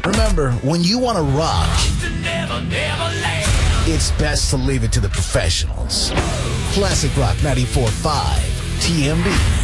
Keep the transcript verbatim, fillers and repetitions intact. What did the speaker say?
Remember, when you want to rock, it's best to leave it to the professionals. Classic Rock ninety-four point five, T M B.